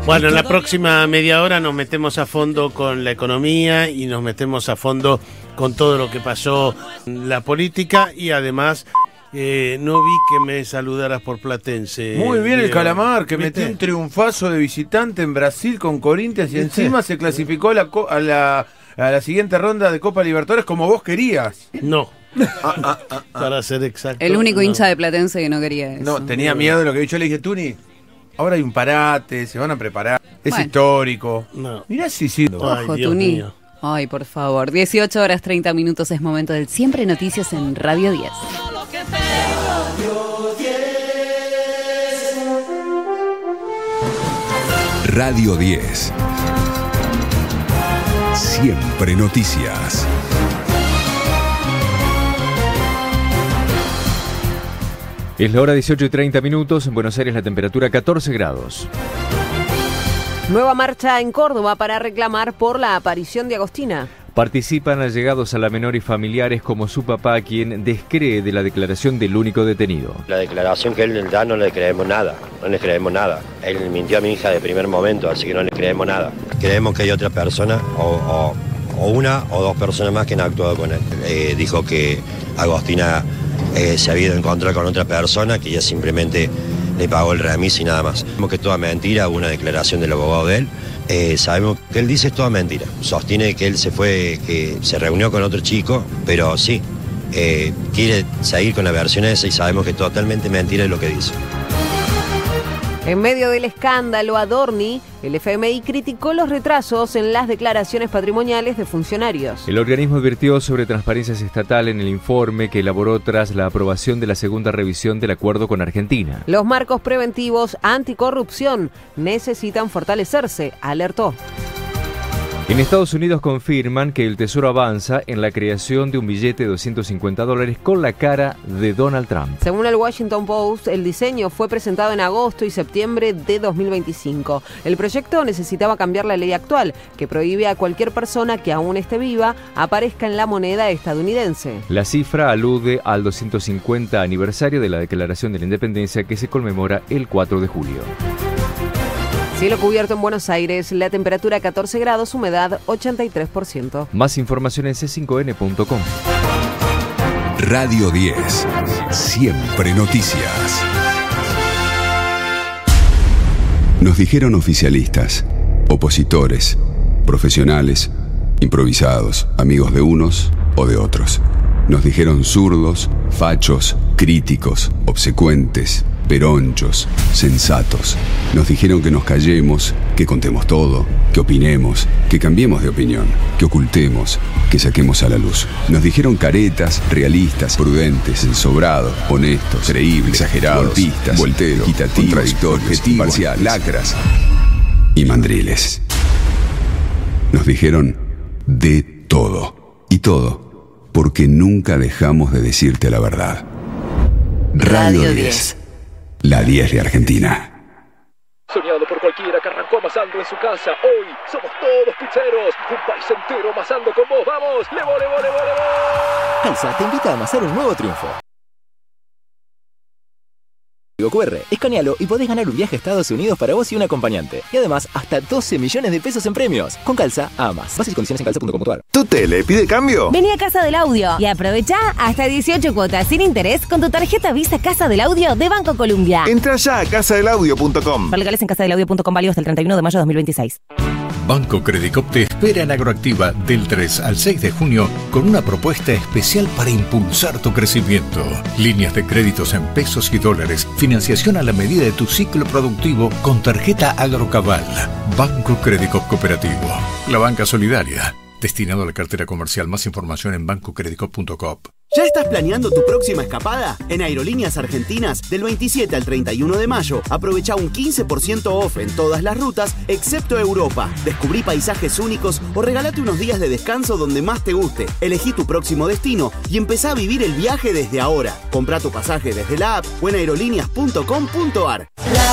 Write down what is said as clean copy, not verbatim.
Bueno, en la próxima media hora nos metemos a fondo con la economía y nos metemos a fondo con todo lo que pasó en la política y además no vi que me saludaras por Platense. Muy bien el Calamar, que ¿viste? metió un triunfazo de visitante en Brasil con Corinthians y ¿Viste? encima se clasificó a la siguiente ronda de Copa Libertadores como vos querías. No. Para ser exacto. El único no. hincha de Platense que no quería eso. No, tenía miedo de lo que vi. Yo le dije, Tuni, ahora hay un parate, se van a preparar. Es Bueno. histórico. No. Mirá si sí. Ay, Ojo, Dios Tuni. mío. Ay, por favor. 18 horas 30 minutos es momento del Siempre Noticias en Radio 10. Radio 10. Siempre noticias. Es la hora 18:30 minutos. En Buenos Aires la temperatura 14 grados. Nueva marcha en Córdoba para reclamar por la aparición de Agostina. Participan allegados a la menor y familiares como su papá, quien descree de la declaración del único detenido. La declaración que él da no le creemos nada, no le creemos nada. Él mintió a mi hija de primer momento, así que no le creemos nada. Creemos que hay otra persona o una o dos personas más que han actuado con él. Dijo que Agostina se había ido a encontrar con otra persona, que ella simplemente le pagó el remis y nada más. Sabemos que es toda mentira, hubo una declaración del abogado de él. Sabemos que él dice es toda mentira. Sostiene que él se fue, que se reunió con otro chico, pero sí, quiere seguir con la versión esa y sabemos que es totalmente mentira lo que dice. En medio del escándalo Adorni, el FMI criticó los retrasos en las declaraciones patrimoniales de funcionarios. El organismo advirtió sobre transparencia estatal en el informe que elaboró tras la aprobación de la segunda revisión del acuerdo con Argentina. Los marcos preventivos anticorrupción necesitan fortalecerse, alertó. En Estados Unidos confirman que el Tesoro avanza en la creación de un billete de $250 con la cara de Donald Trump. Según el Washington Post, el diseño fue presentado en agosto y septiembre de 2025. El proyecto necesitaba cambiar la ley actual, que prohíbe a cualquier persona que aún esté viva aparezca en la moneda estadounidense. La cifra alude al 250 aniversario de la Declaración de la Independencia que se conmemora el 4 de julio. Cielo cubierto en Buenos Aires, la temperatura 14 grados, humedad 83%. Más información en c5n.com. Radio 10. Siempre noticias. Nos dijeron oficialistas, opositores, profesionales, improvisados, amigos de unos o de otros. Nos dijeron zurdos, fachos, críticos, obsecuentes, peronchos, sensatos. Nos dijeron que nos callemos, que contemos todo, que opinemos, que cambiemos de opinión, que ocultemos, que saquemos a la luz. Nos dijeron caretas, realistas, prudentes, ensobrados, honestos, creíbles, exagerados, golpistas, volteros, equitativos, contradictorios, objetivos, parciales, lacras y mandriles. Nos dijeron de todo. Y todo porque nunca dejamos de decirte la verdad. Radio 10. La 10 de Argentina. Soñado por cualquiera que arrancó amasando en su casa. Hoy somos todos pizzeros. Un país entero amasando con vos. ¡Vamos! ¡Levo, levo, levo, levo! Calza te invita a amasar un nuevo triunfo. QR, escanealo y podés ganar un viaje a Estados Unidos para vos y un acompañante. Y además, hasta 12 millones de pesos en premios. Con Calza, amas. Bases y condiciones en calza.com.ar. ¿Tu tele pide cambio? Vení a Casa del Audio y aprovecha hasta 18 cuotas sin interés con tu tarjeta Visa Casa del Audio de Banco Colombia. Entra ya a casadelaudio.com. Para legales en casadelaudio.com, válido hasta el 31 de mayo de 2026. Banco Credicop te espera en Agroactiva del 3 al 6 de junio con una propuesta especial para impulsar tu crecimiento. Líneas de créditos en pesos y dólares, financiación a la medida de tu ciclo productivo con tarjeta Agrocabal. Banco Credicop Cooperativo, la banca solidaria. Destinado a la cartera comercial. Más información en bancocredicop.com. ¿Ya estás planeando tu próxima escapada? En Aerolíneas Argentinas, del 27 al 31 de mayo, aprovecha un 15% off en todas las rutas, excepto Europa. Descubrí paisajes únicos o regálate unos días de descanso donde más te guste. Elegí tu próximo destino y empezá a vivir el viaje desde ahora. Comprá tu pasaje desde la app o en aerolíneas.com.ar.